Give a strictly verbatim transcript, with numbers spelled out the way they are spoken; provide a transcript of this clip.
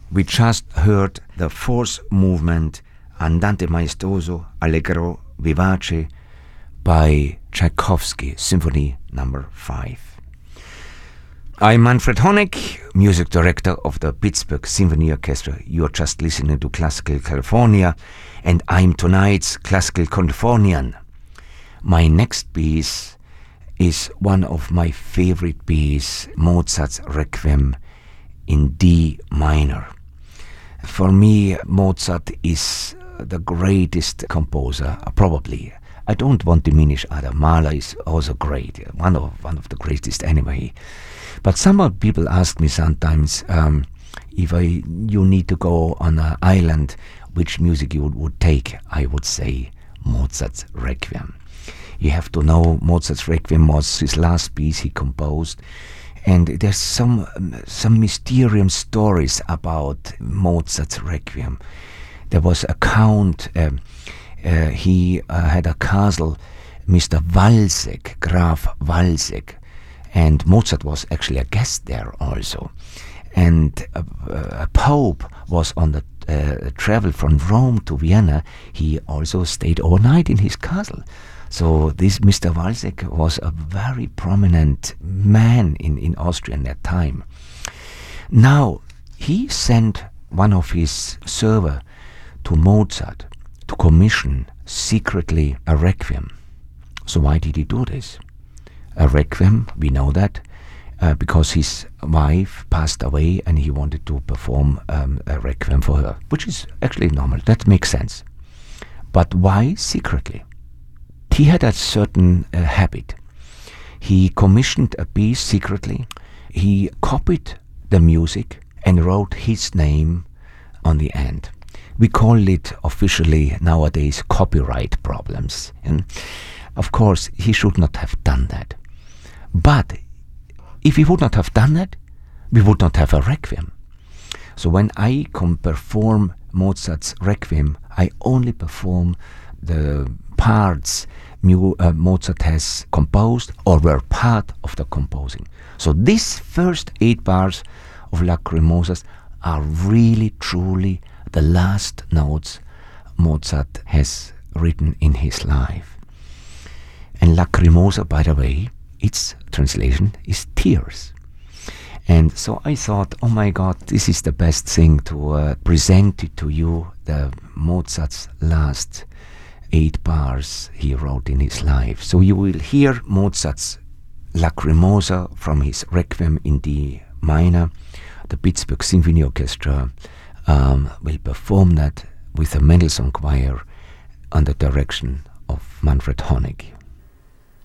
We just heard the fourth movement, Andante Maestoso, Allegro Vivace, by Tchaikovsky, Symphony number five. I'm Manfred Honeck, music director of the Pittsburgh Symphony Orchestra. You're just listening to Classical California, and I'm tonight's Classical Californian. My next piece is one of my favorite pieces, Mozart's Requiem in D minor. For me, Mozart is the greatest composer, probably. I don't want to diminish either. Mahler is also great, one of one of the greatest anyway. But some people ask me sometimes um, if I you need to go on an island, which music you would, would take. I would say Mozart's Requiem. You have to know Mozart's Requiem was his last piece he composed. And there's some some mysterious stories about Mozart's Requiem. There was a count, uh, uh, he uh, had a castle, Mister Walsegg, Graf Walsegg, and Mozart was actually a guest there also. And a, a pope was on the uh, travel from Rome to Vienna. He also stayed overnight in his castle. So this Mister Walsegg was a very prominent man in, in Austria in that time. Now, he sent one of his servants to Mozart to commission secretly a requiem. So why did he do this? A requiem, we know that, uh, because his wife passed away and he wanted to perform um, a requiem for her, which is actually normal. That makes sense. But why secretly? He had a certain uh, habit. He commissioned a piece secretly. He copied the music and wrote his name on the end. We call it officially nowadays copyright problems. And of course, he should not have done that. But if he would not have done that, we would not have a requiem. So when I can perform Mozart's Requiem, I only perform the parts Mu, uh, Mozart has composed or were part of the composing. So these first eight bars of Lacrimosas are really, truly the last notes Mozart has written in his life. And Lacrimosa, by the way, its translation is tears. And so I thought, oh my God, this is the best thing to uh, present it to you, the Mozart's last eight bars he wrote in his life. So you will hear Mozart's Lacrimosa from his Requiem in D minor. The Pittsburgh Symphony Orchestra um, will perform that with the Mendelssohn Choir under direction of Manfred Honeck.